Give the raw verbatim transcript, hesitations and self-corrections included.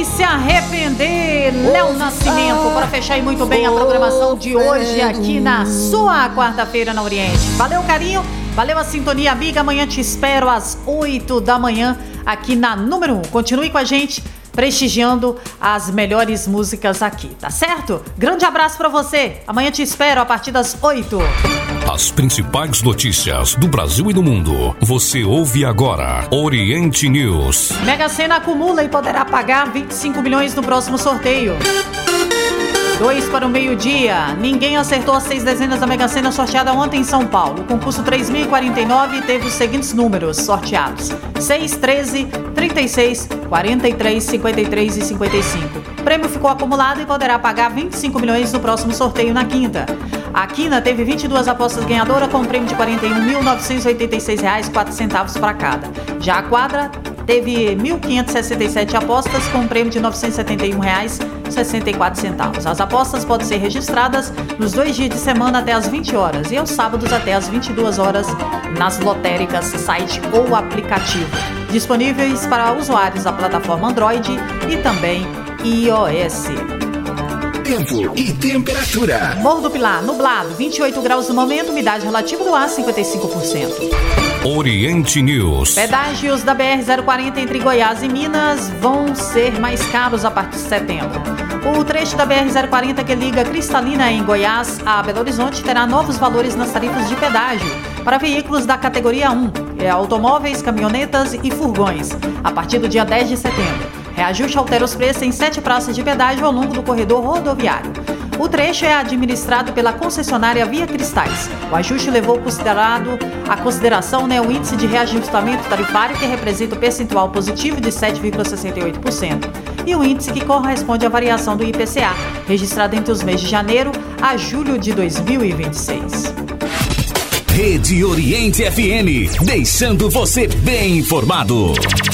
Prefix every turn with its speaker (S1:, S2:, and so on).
S1: vai se arrepender. Léo Nascimento, para fechar aí muito bem a programação de hoje aqui na sua quarta-feira na Oriente. Valeu, carinho, valeu a sintonia, amiga. Amanhã te espero às oito da manhã aqui na número um. Continue com a gente, prestigiando as melhores músicas aqui, tá certo? Grande abraço pra você. Amanhã te espero a partir das oito.
S2: As principais notícias do Brasil e do mundo. Você ouve agora Oriente News.
S1: Mega Sena acumula e poderá pagar vinte e cinco milhões no próximo sorteio. Dois para o meio-dia. Ninguém acertou as seis dezenas da Mega Sena sorteada ontem em São Paulo. O concurso três mil e quarenta e nove teve os seguintes números sorteados: seis, treze, trinta e seis, quarenta e três, cinquenta e três e cinquenta e cinco. O prêmio ficou acumulado e poderá pagar vinte e cinco milhões no próximo sorteio na quinta. A quina teve vinte e duas apostas ganhadoras com um prêmio de quarenta e um mil novecentos e oitenta e seis reais e quatro centavos para cada. Já a quadra teve mil quinhentas e sessenta e sete apostas com um prêmio de novecentos e setenta e um reais e sessenta e quatro centavos. As apostas podem ser registradas nos dois dias de semana até às vinte horas e aos sábados até às vinte e duas horas nas lotéricas, site ou aplicativo. Disponíveis para usuários da plataforma Android e também iOS.
S3: Tempo e temperatura.
S1: Morro do Pilar, nublado, vinte e oito graus no momento, umidade relativa do ar cinquenta e cinco por cento.
S2: Oriente News.
S1: Pedágios da B R zero quarenta entre Goiás e Minas vão ser mais caros a partir de setembro. O trecho da B R zero quarenta que liga Cristalina em Goiás a Belo Horizonte terá novos valores nas tarifas de pedágio para veículos da categoria um, automóveis, caminhonetas e furgões, a partir do dia dez de setembro. Reajuste altera os preços em sete praças de pedágio ao longo do corredor rodoviário. O trecho é administrado pela concessionária Via Cristais. O ajuste levou considerado, a consideração né, o índice de reajustamento tarifário, que representa o percentual positivo de sete vírgula sessenta e oito por cento, e o índice que corresponde à variação do I P C A, registrado entre os meses de janeiro a julho de dois mil e vinte e seis.
S3: Rede Oriente F M, deixando você bem informado.